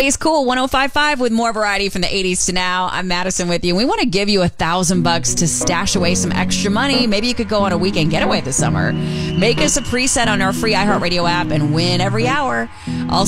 Stays Cool 105.5 with more variety from the 80s to now. I'm Madison with you. We want to give you $1,000 to stash away some extra money. Maybe you could go on a weekend getaway this summer. Make us a preset on our free iHeartRadio app and win every hour. Also,